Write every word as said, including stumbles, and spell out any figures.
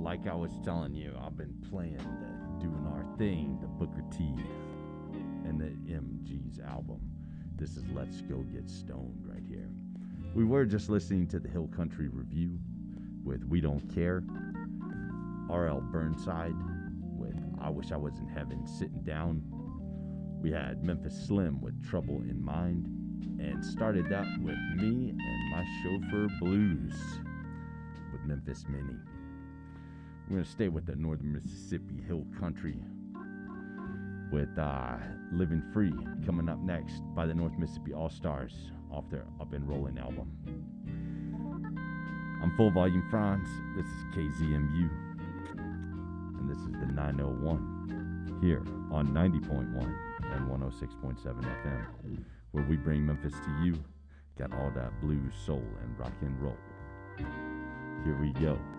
like I was telling you, I've been playing the Doing Our Thing, the Booker T and the M G's album. This is Let's Go Get Stoned right here. We were just listening to the Hill Country Review with We Don't Care. R L Burnside with I Wish I Was in Heaven Sitting Down. We had Memphis Slim with Trouble in Mind. And started that with me and my Chauffeur Blues with Memphis Mini. We're going to stay with the Northern Mississippi Hill Country with uh, Living Free coming up next by the North Mississippi All-Stars off their Up and Rollin' album. I'm Full Volume Franz. This is K Z M U. And this is the nine oh one here on ninety point one and one oh six point seven F M, where we bring Memphis to you. Got all that blues, soul, and rock and roll. Here we go.